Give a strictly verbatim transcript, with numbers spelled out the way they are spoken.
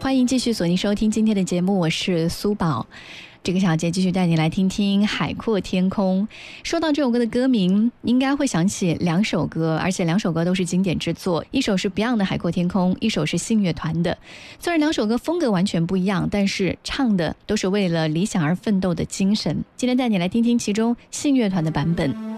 欢迎继续锁定收听今天的节目，我是苏宝。这个小节继续带你来听听《海阔天空》。说到这首歌的歌名，应该会想起两首歌，而且两首歌都是经典之作，一首是 Beyond 的《海阔天空》，一首是信乐团的。虽然两首歌风格完全不一样，但是唱的都是为了理想而奋斗的精神。今天带你来听听其中信乐团的版本。